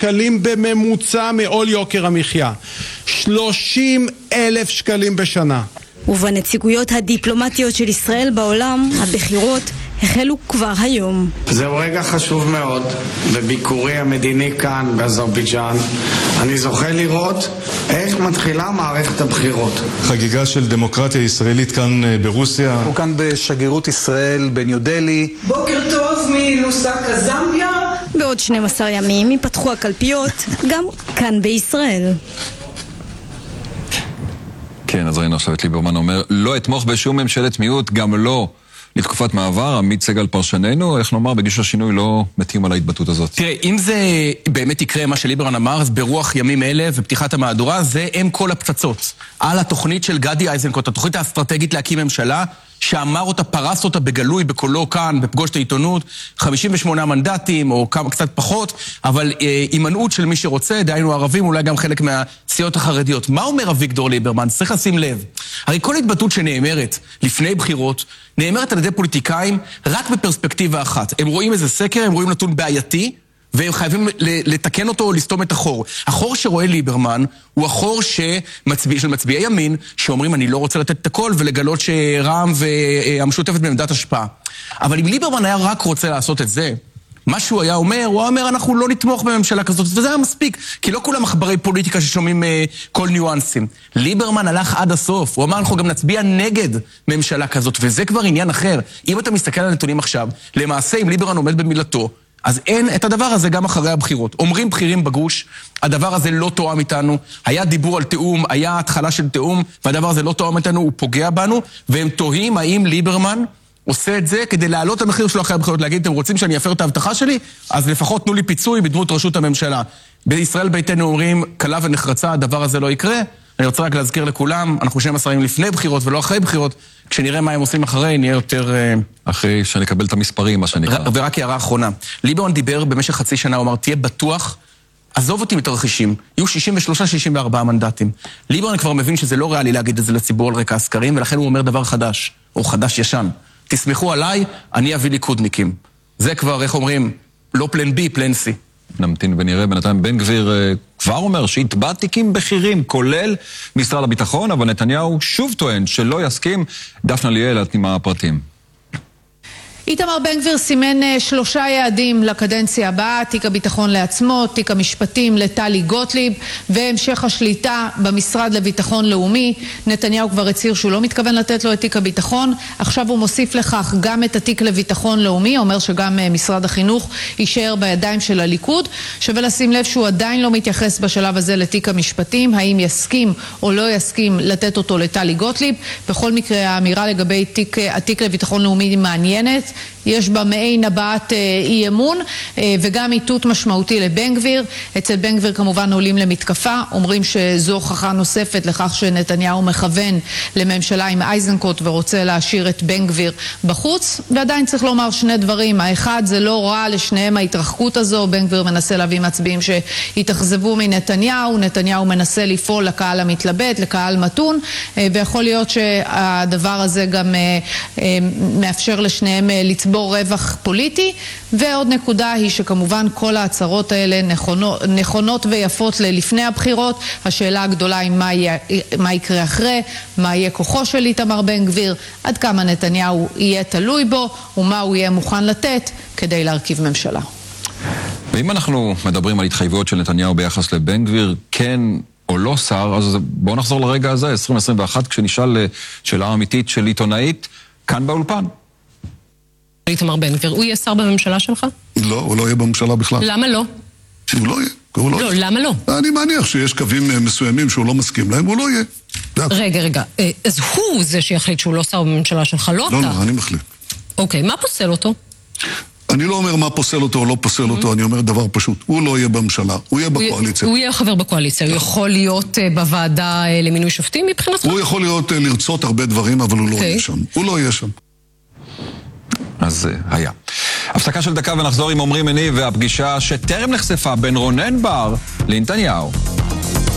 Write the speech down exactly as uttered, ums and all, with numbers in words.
שקלים בממוצע מעול יוקר המחיה. שלושים אלף שקלים בשנה. ובנציגויות הדיפלומטיות של ישראל בעולם, הבחירות החלו כבר היום. זהו רגע חשוב מאוד בביקורי המדיני כאן באזרבייג'אן. אני זוכה לראות איך מתחילה מערכת הבחירות. חגיגה של דמוקרטיה ישראלית כאן ברוסיה. אנחנו כאן בשגרירות ישראל בניו דלי. בוקר טוב מלוסקה, זמביה. בעוד שנים עשר ימים ייפתחו הקלפיות גם כאן בישראל. כן, אז ראינו עכשיו את ליברמן אומר, לא אתמוך בשום ממשלת מיעוט, גם לא לתקופת מעבר. עמית סגל פרשננו, איך נאמר, בגיש השינוי לא מתאים על ההתבטאות הזאת. תראה, אם זה באמת יקרה מה שליברמן אמר, אז ברוח ימים אלה ופתיחת המהדורה, זה הם כל הפצצות. על התוכנית של גדי איזנקוט, התוכנית האסטרטגית להקים ממשלה, שאמר אותה, פרס אותה בגלוי, בקולו כאן, בפגוש את העיתונות, חמישים ושמונה מנדטים, או כמה, קצת פחות, אבל אה, הימנעות של מי שרוצה, דהיינו ערבים, אולי גם חלק מהסיעות החרדיות. מה אומר אביגדור ליברמן? צריך לשים לב. הרי כל התבטאות שנאמרת לפני בחירות, נאמרת על ידי פוליטיקאים רק בפרספקטיבה אחת. הם רואים איזה סקר, הם רואים נתון בעייתי, והם חייבים לתקן אותו או לסתום את החור. החור שרואה ליברמן הוא החור שמצביע, של מצביעי ימין, שאומרים אני לא רוצה לתת את הכל ולגלות שרע"מ והמשותפת בעמדת השפעה. אבל אם ליברמן היה רק רוצה לעשות את זה, מה שהוא היה אומר, הוא אומר אנחנו לא נתמוך בממשלה כזאת, וזה היה מספיק, כי לא כולם מחברי פוליטיקה ששומעים uh, כל ניואנסים. ליברמן הלך עד הסוף, הוא אמר אנחנו גם נצביע נגד ממשלה כזאת, וזה כבר עניין אחר. אם אתה מסתכל על הנתונים עכשיו, למעשה אם ליברמן עומד במילתו, אז אין את הדבר הזה גם אחרי הבחירות. אומרים בכירים בגוש, הדבר הזה לא תואם איתנו, היה דיבור על תאום, היה התחלה של תאום, והדבר הזה לא תואם איתנו, הוא פוגע בנו, והם תוהים האם ליברמן עושה את זה כדי להעלות את המחיר שלו אחרי הבחירות, להגיד, אתם רוצים שאני אפר את ההבטחה שלי? אז לפחות תנו לי פיצוי בדמות רשות הממשלה. בישראל ביתנו אומרים, קלה ונחרצה, הדבר הזה לא יקרה. אני רוצה רק להזכיר לכולם, אנחנו שנים עשרה ימים לפני בחירות ולא אחרי בחירות, כשנראה מה הם עושים אחרי, נהיה יותר... אחרי שנקבל את המספרים, מה שנקרא. ורק הערה האחרונה. ליברמן דיבר במשך חצי שנה, הוא אמר, תהיה בטוח, עזוב אותי מתרחישים, יהיו שישים ושלושה שישים וארבעה מנדטים. ליברמן כבר מבין שזה לא ריאלי להגיד את זה לציבור על רקע הסקרים, ולכן הוא אומר דבר חדש, או חדש ישן. תסמכו עליי, אני אביא ליכודניקים. זה כבר, איך אומרים, לא פלן בי, פלן סי. נמתין ונראה. בינתיים בן גביר כבר אומר שהתבע תיקים בכירים, כולל משרד הביטחון, אבל נתניהו שוב טוען שלא יסכים. דפנה ליאל עם הפרטים. איתמר בן גביר סימן שלושה יעדים לקדנציה הבאה, תיק הביטחון לעצמו, תיק המשפטים לטלי גוטליב והמשך השליטה במשרד לביטחון לאומי. נתניהו כבר הצהיר שהוא לא מתכוון לתת לו את תיק הביטחון, עכשיו הוא מוסיף לכך גם את התיק לביטחון לאומי, אומר שגם משרד החינוך יישאר בידיים של הליכוד. שווה לשים לב שהוא עדיין לא מתייחס בשלב הזה לתיק המשפטים, האם יסכים או לא יסכים לתת אותו לטלי גוטליב. בכל מקרה האמירה לגבי תיק, התיק לביטחון לאומי מעניינת, יש בה מעין הבעת אי אמון וגם איתות משמעותי לבן גביר. אצל בן גביר כמובן עולים למתקפה, אומרים שזו הוכחה נוספת לכך שנתניהו מכוון לממשלה עם איזנקוט ורוצה להשאיר את בן גביר בחוץ. ועדיין צריך לומר שני דברים, האחד זה לא רע לשניהם ההתרחקות הזו, בן גביר מנסה להביא מצביעים שהתאכזבו מנתניהו, נתניהו מנסה לפעול לקהל המתלבט, לקהל מתון, ויכול להיות שהדבר הזה גם מאפשר לשניהם לצבור רווח פוליטי. ועוד נקודה היא שכמובן כל ההצהרות האלה נכונות, נכונות ויפות לפני הבחירות. השאלה הגדולה היא מה, יהיה, מה יקרה אחרי, מה יהיה כוחו של איתמר בן גביר, עד כמה נתניהו יהיה תלוי בו ומה הוא יהיה מוכן לתת כדי להרכיב ממשלה. ואם אנחנו מדברים על התחייבויות של נתניהו ביחס לבן גביר, כן או לא שר, אז בואו נחזור לרגע הזה, עשרים עשרים ואחת, כשנשאל שאלה אמיתית של עיתונאית, כאן באולפן. איתמר בן גביר, הוא יהיה שר בממשלה שלך? לא, הוא לא יהיה בממשלה בכלל. למה לא? שהוא לא יהיה. הוא לא, לא, למה לא? אני מניח שיש קווים מסוימים שהוא לא מסכים להם, הוא לא יהיה. רגע, רגע, אז הוא זה שיחליט שהוא לא שר בממשלה שלך, לא אתה? לא, לא, אני מחליט. אוקיי, מה פוסל אותו? אני לא אומר מה פוסל אותו או לא פוסל אותו, אני אומר דבר פשוט. הוא לא יהיה בממשלה, הוא יהיה בקואליציה. הוא יהיה חבר בקואליציה, הוא יכול להיות בוועדה למינוי שופטים מבחינתך? הוא יכול להיות לרצות הרבה דברים, אבל הוא לא יהיה שם. הוא לא יהיה שם. אז היה. הפסקה של דקה ונחזור עם עומרי מניב והפגישה שטרם נחשפה בין רונן בר לנתניהו.